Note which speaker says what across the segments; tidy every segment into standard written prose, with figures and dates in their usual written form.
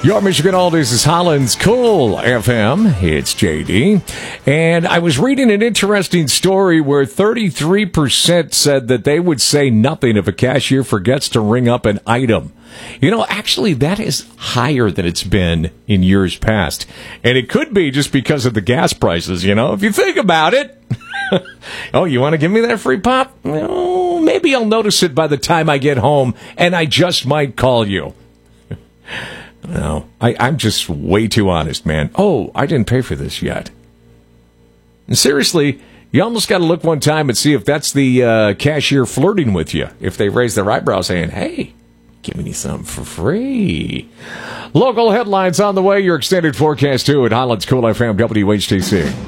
Speaker 1: Your Michigan Oldies is Holland's Cool FM. It's JD. And I was reading an interesting story where 33% said that they would say nothing if a cashier forgets to ring up an item. You know, actually, that is higher than it's been in years past. And it could be just because of the gas prices, you know, if you think about it. Oh, you want to give me that free pop? Well, maybe I'll notice it by the time I get home, and I just might call you. No, I'm just way too honest, man. Oh, I didn't pay for this yet. And seriously, you almost got to look one time and see if that's the cashier flirting with you. If they raise their eyebrows saying, hey, giving you something for free. Local headlines on the way. Your extended forecast, too, at Holland's Cool FM WHTC.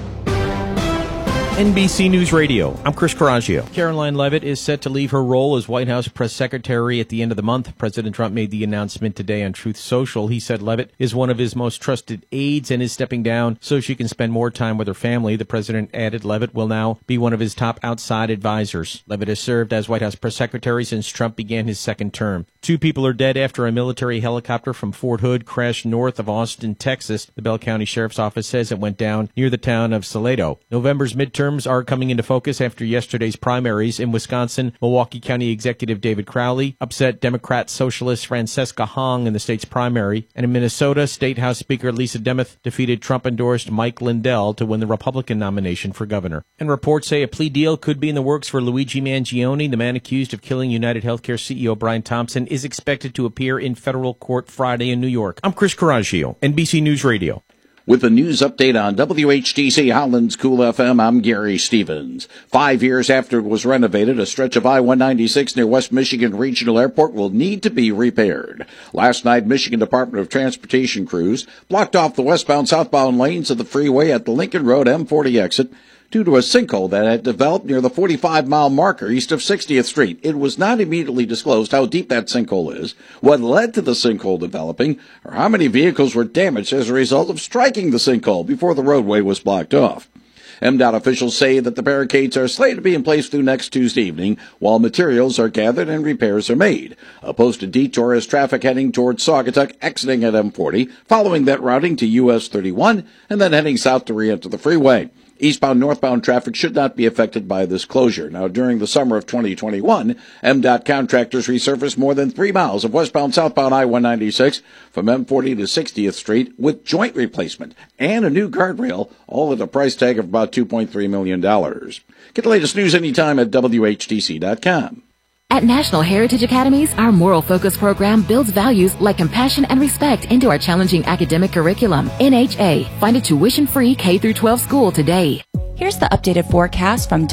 Speaker 2: NBC News Radio. I'm Chris Coraggio. Caroline Leavitt is set to leave her role as White House press secretary at the end of the month. President Trump made the announcement today on Truth Social. He said Leavitt is one of his most trusted aides and is stepping down so she can spend more time with her family. The president added Leavitt will now be one of his top outside advisors. Leavitt has served as White House press secretary since Trump began his second term. 2 people are dead after a military helicopter from Fort Hood crashed north of Austin, Texas. The Bell County Sheriff's Office says it went down near the town of Salado. November's midterms are coming into focus after yesterday's primaries. In Wisconsin, Milwaukee County Executive David Crowley upset Democrat Socialist Francesca Hong in the state's primary. And in Minnesota, State House Speaker Lisa Demuth defeated Trump-endorsed Mike Lindell to win the Republican nomination for governor. And reports say a plea deal could be in the works for Luigi Mangione, the man accused of killing United Healthcare CEO Brian Thompson, is expected to appear in federal court Friday in New York. I'm Chris Coraggio, NBC News Radio.
Speaker 3: With a news update on WHTC Holland's Cool FM, I'm Gary Stevens. 5 years after it was renovated, a stretch of I-196 near West Michigan Regional Airport will need to be repaired. Last night, Michigan Department of Transportation crews blocked off the westbound-southbound lanes of the freeway at the Lincoln Road M40 exit due to a sinkhole that had developed near the 45-mile marker east of 60th Street. It was not immediately disclosed how deep that sinkhole is, what led to the sinkhole developing, or how many vehicles were damaged as a result of striking the sinkhole before the roadway was blocked off. MDOT officials say that the barricades are slated to be in place through next Tuesday evening while materials are gathered and repairs are made. A posted detour is traffic heading towards Saugatuck, exiting at M40, following that routing to US 31, and then heading south to re-enter the freeway. Eastbound, northbound traffic should not be affected by this closure. Now, during the summer of 2021, MDOT contractors resurfaced more than 3 miles of westbound, southbound I-196 from M40 to 60th Street with joint replacement and a new guardrail, all at a price tag of about $2.3 million. Get the latest news anytime at WHTC.com.
Speaker 4: At National Heritage Academies, our Moral Focus program builds values like compassion and respect into our challenging academic curriculum. NHA. Find a tuition-free K-12 school today.
Speaker 5: Here's the updated forecast from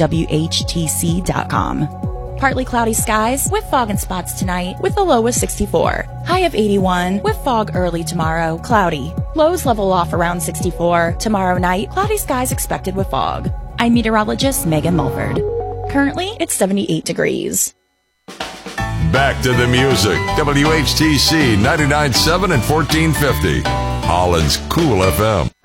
Speaker 5: WHTC.com. Partly cloudy skies with fog and spots tonight with a low of 64. High of 81 with fog early tomorrow, cloudy. Lows level off around 64. Tomorrow night, cloudy skies expected with fog. I'm meteorologist Megan Mulford. Currently, it's 78 degrees.
Speaker 6: Back to the music. WHTC 99.7 and 1450. Holland's Cool FM.